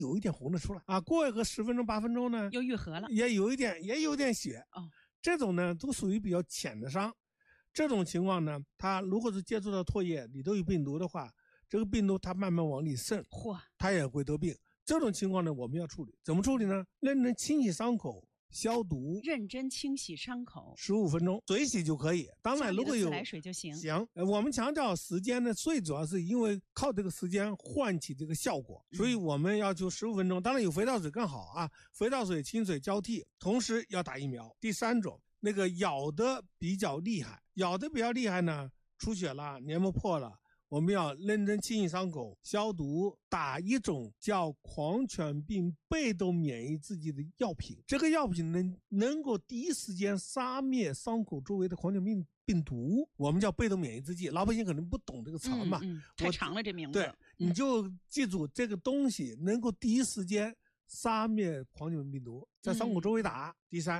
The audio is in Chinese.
有一点红的出来啊，过个10分钟8分钟呢， 又愈合了， 也有点血哦。 这种呢都属于比较浅的伤。这种情况呢，它如果是接触到唾液里头有病毒的话，这个病毒它慢慢往里渗，它也会得病。这种情况呢，我们要处理，怎么处理呢？认真清洗伤口，消毒， 认真清洗伤口 ，15分钟，水洗就可以。当然，如果有自来水就行。 我们强调时间呢，最主要是因为靠这个时间唤起这个效果，所以我们要求15分钟。当然有肥皂水更好啊，肥皂水、清水交替，同时要打疫苗。第3种，那个咬得比较厉害呢，出血了，黏膜破了。我们要认真清洗伤口，消毒，打一种叫狂犬病被动免疫制剂的药品。这个药品能够第一时间杀灭伤口周围的狂犬病毒，我们叫被动免疫制剂。老百姓可能不懂这个词嘛， 太长了这名字。 对，你就记住这个东西能够第一时间杀灭狂犬病毒，在伤口周围打。第3。